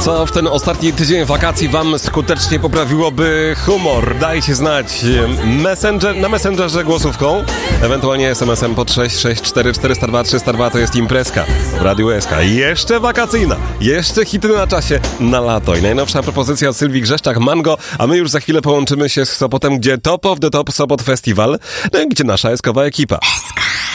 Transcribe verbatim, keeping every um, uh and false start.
Co w ten ostatni tydzień wakacji wam skutecznie poprawiłoby humor? Dajcie znać Messenger, na Messengerze głosówką, ewentualnie es em esem pod sześć sześć cztery cztery zero dwa trzy zero dwa. To jest imprezka w Radiu S K. Jeszcze wakacyjna, jeszcze hity na czasie na lato. I najnowsza propozycja od Sylwii Grzeszczak, Mango, a my już za chwilę połączymy się z Sopotem, gdzie Top of the Top Sopot Festival, no i gdzie nasza eskowa ekipa. S K.